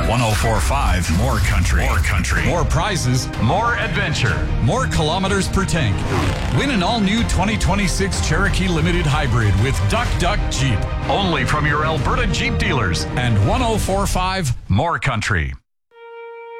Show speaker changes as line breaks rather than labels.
104.5 More Country. More country.
More prizes,
More adventure.
more kilometers per tank. Win an all-new 2026 Cherokee Limited Hybrid with Duck Duck Jeep.
Only from your Alberta Jeep dealers.
And 104.5
More Country.